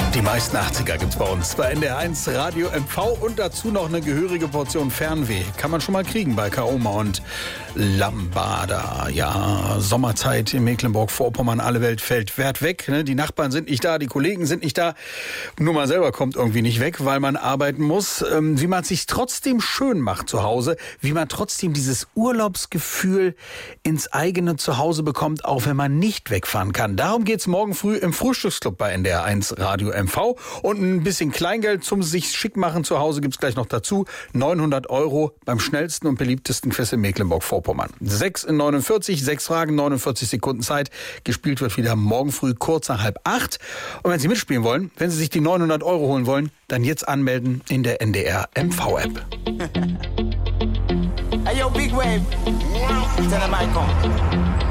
Die meisten 80er gibt's bei uns. Bei NDR1 Radio MV und dazu noch eine gehörige Portion Fernweh. Kann man schon mal kriegen bei Kaoma und Lambada. Ja, Sommerzeit in Mecklenburg-Vorpommern, alle Welt fällt Wert weg. Ne? Die Nachbarn sind nicht da, die Kollegen sind nicht da. Nur man selber kommt irgendwie nicht weg, weil man arbeiten muss. Wie man es sich trotzdem schön macht zu Hause, wie man trotzdem dieses Urlaubsgefühl ins eigene Zuhause bekommt, auch wenn man nicht wegfahren kann. Darum geht's morgen früh im Frühstücksclub bei NDR1 Radio MV. Und ein bisschen Kleingeld zum sich schick machen zu Hause gibt's gleich noch dazu. 900 € beim schnellsten und beliebtesten Quiz in Mecklenburg-Vorpommern. 6 in 49, 6 Fragen, 49 Sekunden Zeit. Gespielt wird wieder morgen früh kurz nach 7:30. Und wenn Sie mitspielen wollen, wenn Sie sich die 900 € holen wollen, dann jetzt anmelden in der NDR MV-App. Hey yo, Big Wave. Tell them I come.